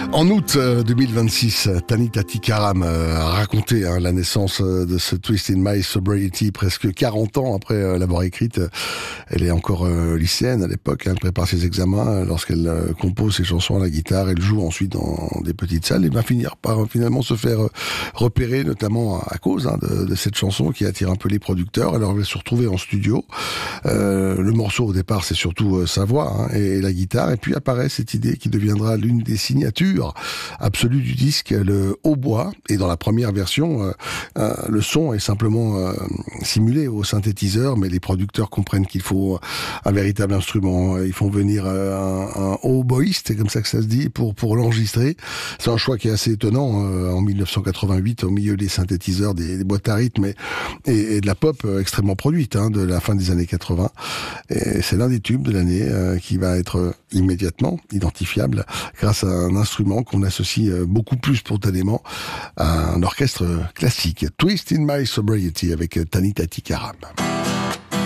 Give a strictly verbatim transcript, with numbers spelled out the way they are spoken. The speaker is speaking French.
En août deux mille vingt-six, Tanita Tikaram a raconté hein, la naissance de ce Twist in My Sobriety presque quarante ans après l'avoir écrite. Elle est encore euh, lycéenne à l'époque, hein, elle prépare ses examens. Lorsqu'elle euh, compose ses chansons à la guitare, elle joue ensuite dans des petites salles et va finir par euh, finalement se faire euh, repérer, notamment à cause hein, de, de cette chanson qui attire un peu les producteurs. Alors elle va se retrouver en studio. Euh, le morceau au départ, c'est surtout euh, sa voix hein, et, et la guitare. Et puis apparaît cette idée qui deviendra l'une des signatures absolues du disque, le hautbois. Et dans la première version, euh, euh, le son est simplement euh, simulé au synthétiseur, mais les producteurs comprennent qu'il faut un véritable instrument. Ils font venir un, un hautboïste, c'est comme ça que ça se dit, pour pour l'enregistrer. C'est un choix qui est assez étonnant euh, en mille neuf cent quatre-vingt-huit, au milieu des synthétiseurs, des, des boîtes à rythme et, et, et de la pop euh, extrêmement produite hein, de la fin des années quatre-vingts. Et c'est l'un des tubes de l'année euh, qui va être immédiatement identifiable grâce à un instrument qu'on associe euh, beaucoup plus spontanément à un orchestre classique. Twist in My Sobriety avec Tanita Tikaram.